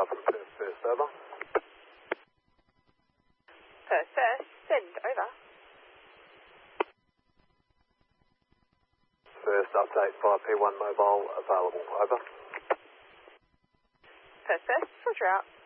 from Perth First, over. Perth First, send, over. First update, 5P1 mobile available, over. Perth First, filter out.